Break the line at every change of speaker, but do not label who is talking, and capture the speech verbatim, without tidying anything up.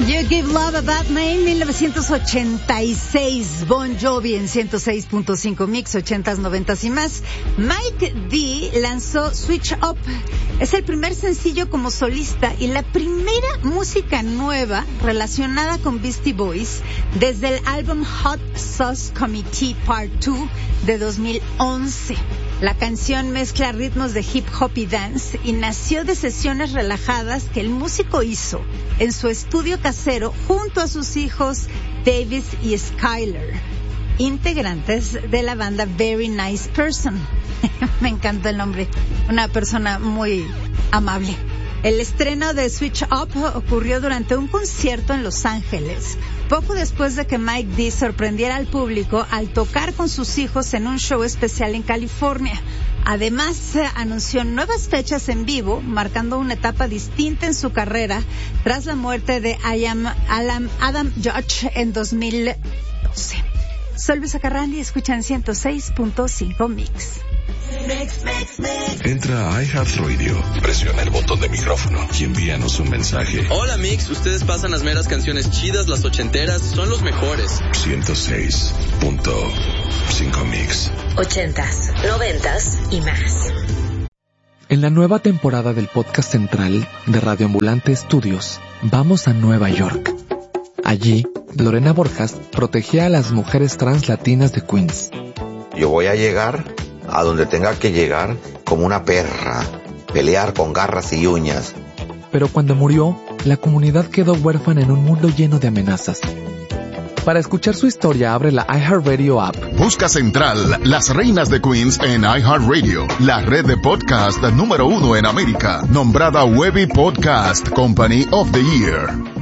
You Give Love a Bad Name, mil novecientos ochenta y seis. Bon Jovi en ciento seis punto cinco Mix, ochentas, noventas y más. Mike D lanzó Switch Up. Es el primer sencillo como solista y la primera música nueva relacionada con Beastie Boys desde el álbum Hot Sauce Committee Part dos de dos mil once. La canción mezcla ritmos de hip hop y dance y nació de sesiones relajadas que el músico hizo en su estudio casero junto a sus hijos Davis y Skyler, integrantes de la banda Very Nice Person. Me encanta el nombre, una persona muy amable. El estreno de Switch Up ocurrió durante un concierto en Los Ángeles, poco después de que Mike D sorprendiera al público al tocar con sus hijos en un show especial en California. Además, anunció nuevas fechas en vivo, marcando una etapa distinta en su carrera tras la muerte de Adam, Adam Judge en dos mil doce. Soy Luisa Carrandi y escuchan ciento seis punto cinco Mix.
Mix, mix, mix. Entra a iHeartRadio, presiona el botón de micrófono y envíanos un mensaje.
Hola Mix, ustedes pasan las meras canciones chidas, las ochenteras, son los mejores.
ciento seis punto cinco Mix.
Ochentas, noventas y más.
En la nueva temporada del podcast central de Radio Ambulante Estudios, vamos a Nueva York. Allí, Lorena Borjas protegía a las mujeres trans latinas de Queens.
Yo voy a llegar a donde tenga que llegar como una perra, pelear con garras y uñas.
Pero cuando murió, la comunidad quedó huérfana en un mundo lleno de amenazas. Para escuchar su historia, abre la iHeartRadio app.
Busca Central, las reinas de Queens en iHeartRadio, la red de podcast número uno en América, nombrada Webby Podcast Company of the Year.